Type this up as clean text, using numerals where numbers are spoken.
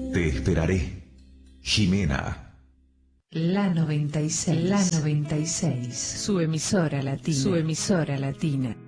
Te esperaré. Jimena. La 96. Su emisora latina.